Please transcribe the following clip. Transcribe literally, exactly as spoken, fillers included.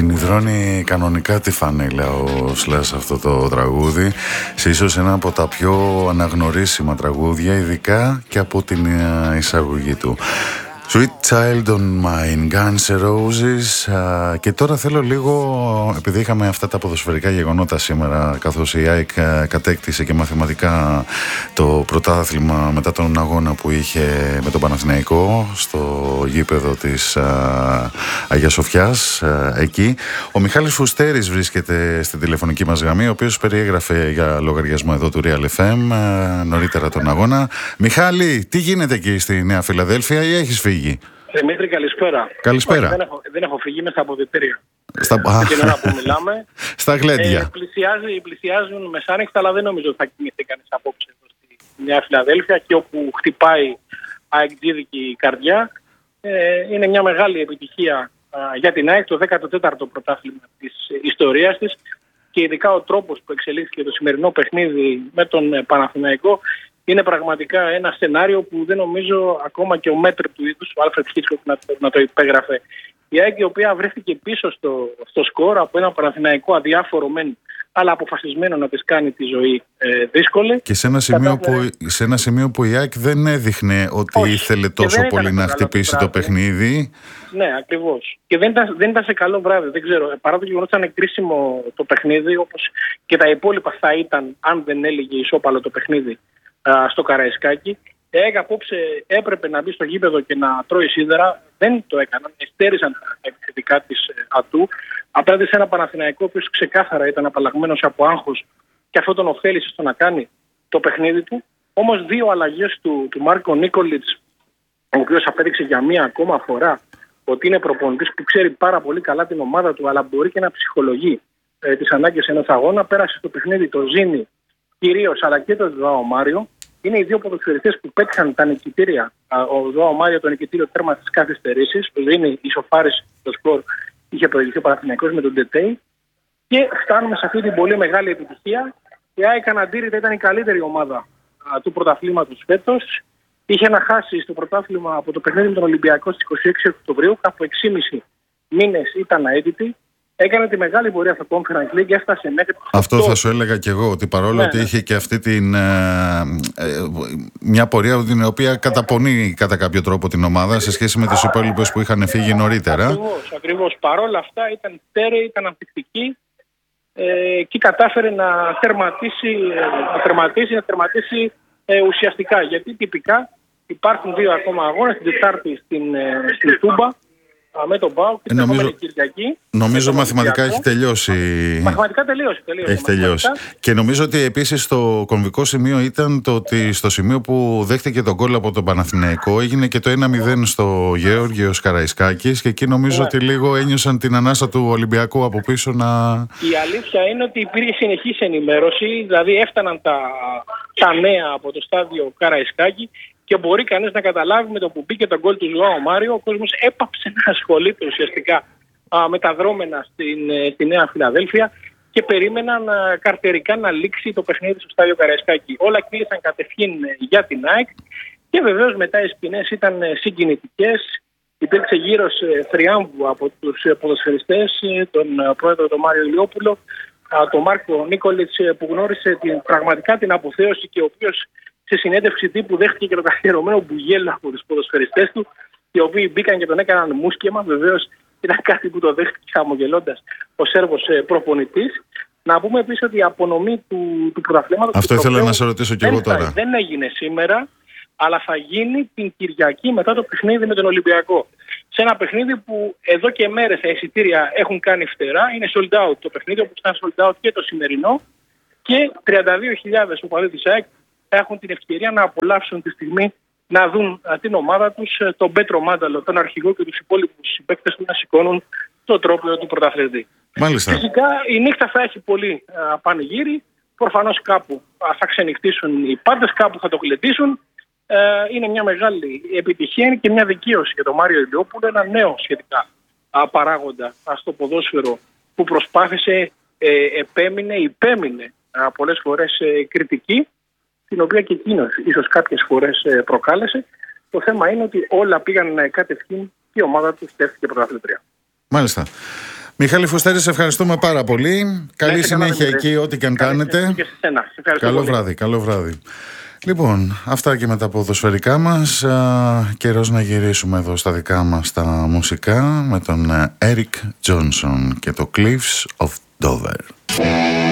την υδρώνει κανονικά τη φανέλα ο Slash αυτό το τραγούδι, σε ίσως ένα από τα πιο αναγνωρίσιμα τραγούδια, ειδικά και από την εισαγωγή του. Sweet Child on Mine, Guns N' Roses. uh, Και τώρα θέλω λίγο, επειδή είχαμε αυτά τα ποδοσφαιρικά γεγονότα σήμερα, καθώς η ΑΕΚ uh, κατέκτησε και μαθηματικά το πρωτάθλημα μετά τον αγώνα που είχε με τον Παναθηναϊκό στο γήπεδο της uh, Αγίας Σοφιάς, uh, εκεί ο Μιχάλης Φουστέρης βρίσκεται στην τηλεφωνική μας γραμμή, ο οποίος περιέγραφε για λογαριασμό εδώ του Real εφ εμ uh, νωρίτερα τον αγώνα. Μιχάλη, τι γίνεται εκεί στη Νέα Φιλαδέλφια ή έχεις φύγει? Δημήτρη, καλησπέρα. Καλησπέρα. Δεν έχω, δεν έχω φύγει, είμαι στα αποδυτήρια. Στα... Την ώρα που μιλάμε. Στα γλέντια. Ε, πλησιάζει, πλησιάζουν μεσάνυχτα, αλλά δεν νομίζω ότι θα κινηθεί κανείς απόψε εδώ στη Νέα Φιλαδέλφια, και όπου χτυπάει αεκτζίδικη καρδιά. Ε, είναι μια μεγάλη επιτυχία α, για την ΑΕΚ, το δέκατο τέταρτο πρωτάθλημα της ιστορίας της, και ειδικά ο τρόπος που εξελίχθηκε το σημερινό παιχνίδι με τον ε, Παναθηναϊκό είναι πραγματικά ένα σενάριο που δεν νομίζω ακόμα και ο μέτρ του είδους, ο Άλφρεντ Χίτσκοκ, να, να το υπέγραφε. Η ΑΕΚ, η οποία βρέθηκε πίσω στο, στο σκορ από ένα Παναθηναϊκό αδιάφορο μεν, αλλά αποφασισμένο να της κάνει τη ζωή ε, δύσκολη. Και σε ένα, σημείο που, σε ένα σημείο που η ΑΕΚ δεν έδειχνε ότι όχι, ήθελε τόσο πολύ να χτυπήσει το παιχνίδι. Ναι, ακριβώς. Και δεν ήταν, δεν ήταν σε καλό βράδυ. Δεν ξέρω. Παρά το γεγονός ότι ήταν εκκρίσιμο το παιχνίδι, όπως και τα υπόλοιπα θα ήταν αν δεν έλεγε ισόπαλο το παιχνίδι στο Καραϊσκάκι. Η ΑΕΚ απόψε έπρεπε να μπει στο γήπεδο και να τρώει σίδερα. Δεν το έκαναν. Εστέρισαν τα επιθετικά της ατού απέναντι σε ένα Παναθηναϊκό, ο οποίος ξεκάθαρα ήταν απαλλαγμένος από άγχος, και αυτό τον ωφέλησε στο να κάνει το παιχνίδι του. Όμως δύο αλλαγές του, του Μάρκο Νίκολιτς, ο οποίος απέδειξε για μία ακόμα φορά ότι είναι προπονητής που ξέρει πάρα πολύ καλά την ομάδα του, αλλά μπορεί και να ψυχολογεί ε, τις ανάγκες ενός αγώνα. Πέρασε στο παιχνίδι το Ζήνη κυρίως, αλλά και το Ζωάο Μάριο. Είναι οι δύο ποδοσφαιριστές που πέτυχαν τα νικητήρια. Ο Ζωάο Μάριο το νικητήριο τέρμα της καθυστερήσης. Ο Ζήνη ισοφάρισε το σκορ, είχε προηγηθεί ο Παναθηναϊκός με τον Ντετέι. Και φτάνουμε σε αυτή την πολύ μεγάλη επιτυχία. Η ΑΕΚ αναντήρητα ήταν η καλύτερη ομάδα α, του πρωταθλήματος φέτος. Είχε να χάσει στο πρωτάθλημα από το παιχνίδι με τον Ολυμπιακό στις είκοσι έξι Οκτωβρίου. Κάπου έξι και μισό μήνες ήταν αίτητη. Έκανε τη μεγάλη πορεία στο Conference League, έφτασε μέχρι... Αυτό θα σου έλεγα και εγώ, ότι παρόλο ναι, ότι ναι. είχε και αυτή την... Ε, ε, μια πορεία την οποία καταπονεί κατά κάποιο τρόπο την ομάδα σε σχέση με τους υπόλοιπους που είχαν φύγει νωρίτερα. Ακριβώς, ακριβώς. Παρόλα αυτά ήταν στέρεη, ήταν ανθεκτική ε, και κατάφερε να τερματίσει, να τερματίσει, να τερματίσει ε, ουσιαστικά. Γιατί τυπικά υπάρχουν δύο ακόμα αγώνες, την Τετάρτη στην, ε, στην Τούμπα, με τον ΠΑΟΚ και την επόμενη Κυριακή. Νομίζω μαθηματικά έχει τελειώσει. Μαθηματικά τελείωσε. τελείωσε έχει τελειώσει. Και νομίζω ότι επίσης το κομβικό σημείο ήταν το ότι στο σημείο που δέχτηκε τον γκολ από τον Παναθηναϊκό έγινε και το ένα μηδέν στο Γεώργιος Καραϊσκάκης, και εκεί νομίζω ναι. ότι λίγο ένιωσαν την ανάσα του Ολυμπιακού από πίσω να... Η αλήθεια είναι ότι υπήρχε συνεχής ενημέρωση, δηλαδή έφταναν τα, τα νέα από το στάδιο Καραϊσκάκη. Και μπορεί κανείς να καταλάβει με το που μπήκε τον γκολ του Ζωάο Μάριο, ο κόσμος έπαψε να ασχολείται ουσιαστικά α, με τα δρόμενα στην, ε, στη Νέα Φιλαδέλφια, και περίμεναν α, καρτερικά να λήξει το παιχνίδι στο στάδιο Καραϊσκάκη. Όλα κλείσαν κατευθείαν για την ΑΕΚ, και βεβαίως μετά οι σκηνές ήταν συγκινητικές. Υπήρξε γύρω σε θριάμβου από τους ποδοσφαιριστές, τον πρόεδρο τον Μάριο Ηλιόπουλο, α, τον Μάρκο Νίκολιτς, που γνώρισε την, πραγματικά την αποθέωση, και ο οποίος σε συνέντευξη τύπου δέχτηκε και το καθιερωμένο μπουγέλα από τους ποδοσφαιριστές του, οι οποίοι μπήκαν και τον έκαναν μουσκεμα. Βεβαίως ήταν κάτι που το δέχτηκε χαμογελώντας ο Σέρβος προπονητής. Να πούμε επίσης ότι η απονομή του, του πρωταθλήματος... Αυτό ήθελα να σε ρωτήσω και εγώ τώρα. Δεν έγινε σήμερα, αλλά θα γίνει την Κυριακή μετά το παιχνίδι με τον Ολυμπιακό. Σε ένα παιχνίδι που εδώ και μέρες τα εισιτήρια έχουν κάνει φτερά. Είναι sold out το παιχνίδι, όπως ήταν sold out και το σημερινό. Και τριάντα δύο χιλιάδες οπαδοί της ΑΕΚ έχουν την ευκαιρία να απολαύσουν τη στιγμή να δουν α, την ομάδα τους, τον Πέτρο Μάνταλο, τον αρχηγό, και τους υπόλοιπους συμπαίκτες του να σηκώνουν το τρόπαιο του πρωταθλητή. Μάλιστα. Φυσικά η νύχτα θα έχει πολύ α, πανηγύρι. Προφανώς κάπου α, θα ξενυχτήσουν οι πάντες, κάπου θα το γλεντήσουν. Ε, είναι μια μεγάλη επιτυχία και μια δικαίωση για τον Μάριο Ηλιόπουλο, ένα νέο σχετικά α, παράγοντα α, στο ποδόσφαιρο, που προσπάθησε, ε, επέμεινε, υπέμεινε α, πολλές φορές ε, κριτική, την οποία και εκείνος ίσως κάποιες φορές προκάλεσε. Το θέμα είναι ότι όλα πήγαν κατευθείαν και η ομάδα του στέφθηκε πρωταθλήτρια. Μάλιστα. Μιχάλη Φωστέρη, σε ευχαριστούμε πάρα πολύ. Καλή ναι, συνέχεια εκεί, ό,τι και αν κάνετε. Και σε σένα. Καλό πολύ. βράδυ, καλό βράδυ. Λοιπόν, αυτά και με τα ποδοσφαιρικά μας. Καιρός να γυρίσουμε εδώ στα δικά μας τα μουσικά με τον Eric Johnson και το Cliffs of Dover.